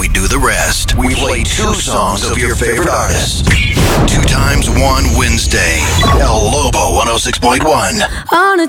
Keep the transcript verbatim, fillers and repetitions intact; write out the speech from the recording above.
we do the rest. We play two songs of your favorite artist. Two times one Wednesday. El Lobo one oh six point one. On a